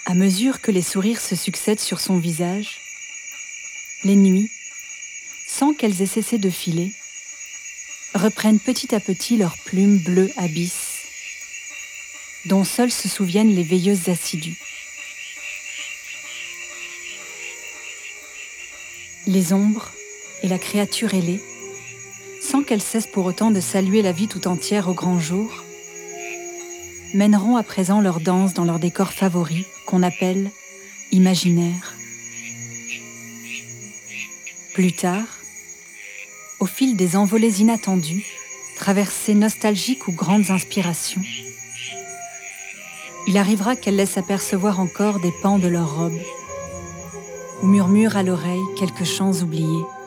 À mesure que les sourires se succèdent sur son visage, les nuits, sans qu'elles aient cessé de filer, reprennent petit à petit leurs plumes bleues abysses, dont seules se souviennent les veilleuses assidues. Les ombres et la créature ailée, sans qu'elles cessent pour autant de saluer la vie tout entière au grand jour, mèneront à présent leur danse dans leur décor favori qu'on appelle imaginaire. Plus tard, au fil des envolées inattendues, traversées nostalgiques ou grandes inspirations, il arrivera qu'elles laissent apercevoir encore des pans de leurs robes, ou murmurent à l'oreille quelques chants oubliés.